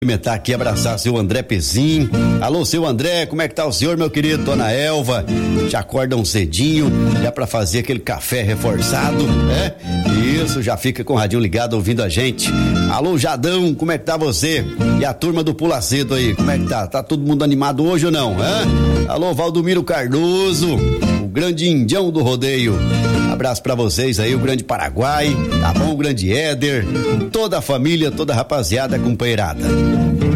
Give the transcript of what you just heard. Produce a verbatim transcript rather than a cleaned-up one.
Cumprimentar aqui, abraçar seu André Pezin. Alô, seu André, como é que tá o senhor, meu querido? Dona Elva, já acordam cedinho, já pra fazer aquele café reforçado, né? Isso, já fica com o radinho ligado ouvindo a gente. Alô, Jadão, como é que tá você? E a turma do Pula Cedo aí, como é que tá? Tá todo mundo animado hoje ou não, hã? Alô, Valdomiro Cardoso, o grande indião do rodeio. Abraço pra vocês aí, o grande Paraguai, tá bom? O grande Éder, toda a família, toda a rapaziada companheirada.